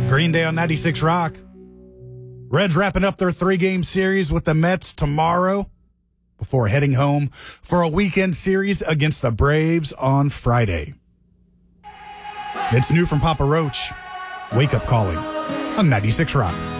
Green Day on 96 Rock. Reds wrapping up their 3-game series with the Mets tomorrow before heading home for a weekend series against the Braves on Friday. It's new from Papa Roach. Wake Up Calling on 96 Rock.